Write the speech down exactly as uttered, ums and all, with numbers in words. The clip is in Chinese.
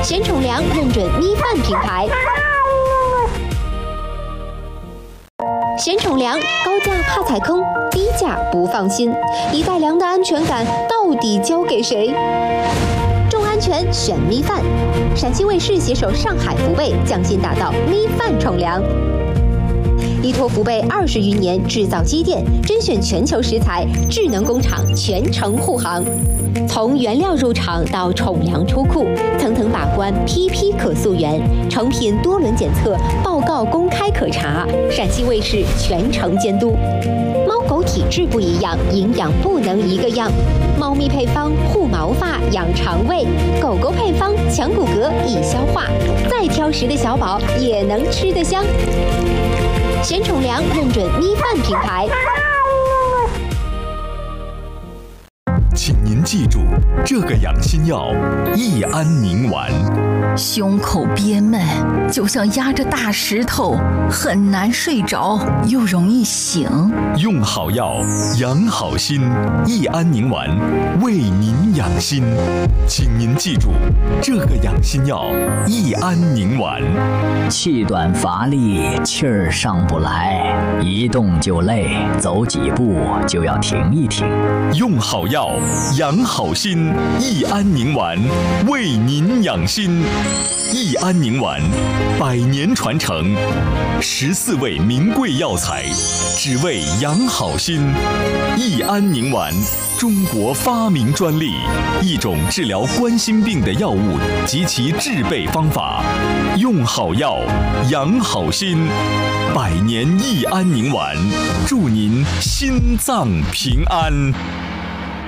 贤宠粮认准咪饭品牌。贤宠粮高价怕踩坑，低价不放心，一袋粮的安全感到底交给谁？重安全选咪饭，陕西卫视携手上海福贝匠心打造咪饭宠粮。依托福贝二十余年制造积淀，甄选全球食材，智能工厂全程护航。从原料入场到宠粮出库，层层把关，批批可溯源，成品多轮检测，报告公开可查，陕西卫视全程监督。猫狗体质不一样，营养不能一个样。猫咪配方护毛发、养肠胃，狗狗配方强骨骼、易消化。再挑食的小宝也能吃得香。贤宠粮认准咪饭品牌。 请您记住这个养心药益安宁丸。 胸口憋闷，就像压着大石头，很难睡着，又容易醒。 用好药，养好心，益安宁丸为您养心。请您记住这个养心药益安宁丸。 气短乏力，气儿上不来，一动就累，走几步就要停一停。 用好药，养好心，益安宁丸为您养心。益安宁丸，百年传承，十四味名贵药材，只为养好心。益安宁丸，中国发明专利，一种治疗冠心病的药物及其制备方法。用好药，养好心，百年益安宁丸，祝您心脏平安。